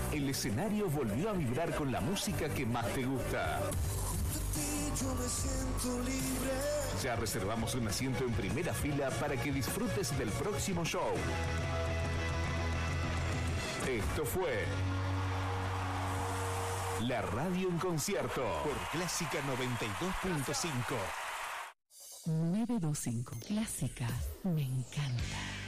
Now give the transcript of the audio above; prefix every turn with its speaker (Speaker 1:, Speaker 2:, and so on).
Speaker 1: El escenario volvió a vibrar con la música que más te gusta.
Speaker 2: Yo me siento libre.
Speaker 1: Ya reservamos un asiento en primera fila para que disfrutes del próximo show. Esto fue La Radio en Concierto por Clásica 92.5.
Speaker 3: 925. Clásica, me encanta.